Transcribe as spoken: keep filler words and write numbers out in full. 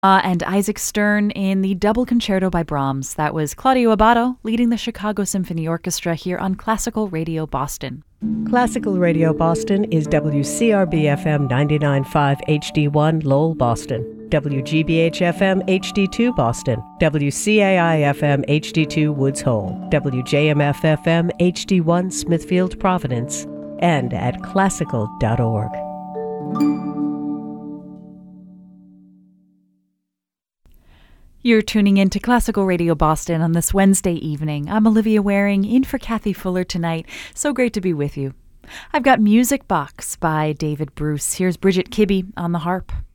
Uh, and Isaac Stern in the double concerto by Brahms. That was Claudio Abbado leading the Chicago Symphony Orchestra here on Classical Radio Boston. Classical Radio Boston is W C R B F M ninety-nine point five H D one Lowell, Boston, W G B H F M H D two Boston, W C A I F M H D two Woods Hole, W J M F F M H D one Smithfield, Providence, and at classical dot org. You're tuning in to Classical Radio Boston on this Wednesday evening. I'm Olivia Waring, in for Kathy Fuller tonight. So great to be with you. I've got Music Box by David Bruce. Here's Bridget Kibbe on the harp.